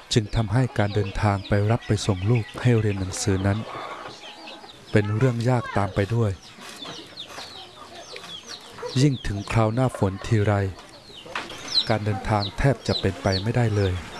จึงทำให้การเดินทางไปรับไปส่งลูกให้เรียนหนังสือนั้นเป็นเรื่องยากตามไปด้วยยิ่งถึงคราวหน้าฝนทีไรการเดินทางแทบจะเป็นไปไม่ได้เลย